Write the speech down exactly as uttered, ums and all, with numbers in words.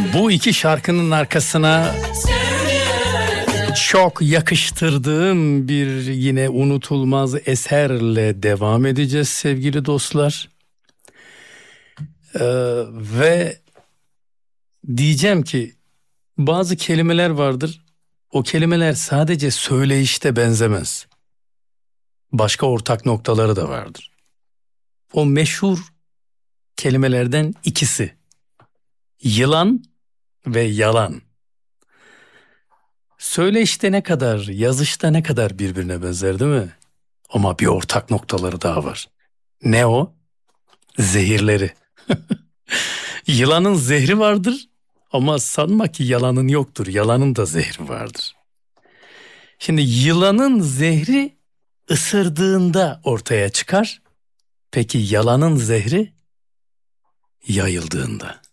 Bu iki şarkının arkasına çok yakıştırdığım bir yine unutulmaz eserle devam edeceğiz sevgili dostlar. Ee, ve diyeceğim ki bazı kelimeler vardır. O kelimeler sadece söyleyişte benzemez. Başka ortak noktaları da vardır. O meşhur kelimelerden ikisi. Yılan ve yalan. Söyleyişte ne kadar, yazışta ne kadar birbirine benzer değil mi? Ama bir ortak noktaları daha var. Ne o? Zehirleri. Yılanın zehri vardır ama sanma ki yalanın yoktur. Yalanın da zehri vardır. Şimdi yılanın zehri ısırdığında ortaya çıkar. Peki yalanın zehri yayıldığında.